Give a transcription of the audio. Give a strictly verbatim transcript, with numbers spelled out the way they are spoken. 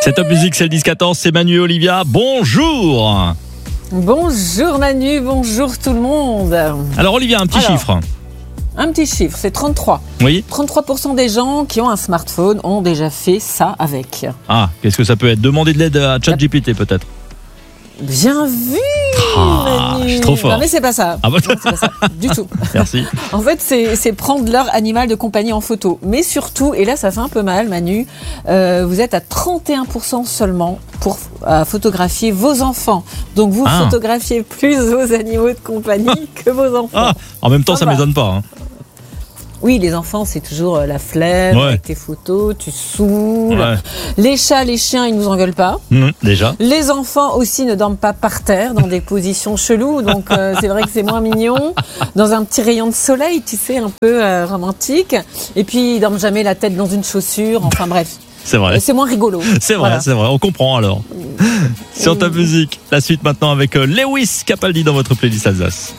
C'est Top Musique, c'est le dix quatorze, c'est Manu et Olivia. Bonjour. Bonjour Manu, bonjour tout le monde. Alors Olivia, un petit Alors, chiffre. Un petit chiffre, c'est trente-trois. Oui. trente-trois pour cent des gens qui ont un smartphone ont déjà fait ça avec. Ah, qu'est-ce que ça peut être? Demander de l'aide à ChatGPT peut-être. Bien vu Ah, Manu. je suis trop fort. Non mais c'est pas ça. Ah bah Non, c'est pas ça du tout. Merci. En fait, c'est, c'est prendre leur animal de compagnie en photo. Mais surtout, et là ça fait un peu mal Manu, euh, vous êtes à trente et un pour cent seulement pour euh, photographier vos enfants. Donc vous Ah. photographiez plus vos animaux de compagnie que vos enfants. Ah, en même temps, ça Ah bah. m'étonne pas. Hein. Oui, les enfants, c'est toujours euh, la flemme, Ouais. avec tes photos, tu saoules. Ouais. Les chats, les chiens, ils nous engueulent pas. Mmh, déjà. Les enfants aussi ne dorment pas par terre dans des positions cheloues, donc euh, c'est vrai que c'est moins mignon. Dans un petit rayon de soleil, tu sais, un peu euh, romantique. Et puis ils dorment jamais la tête dans une chaussure. Enfin bref, C'est vrai. c'est moins rigolo. C'est vrai, Voilà. c'est vrai. On comprend alors. Sur Top Musique, la suite maintenant avec euh, Lewis Capaldi dans votre playlist Alsace.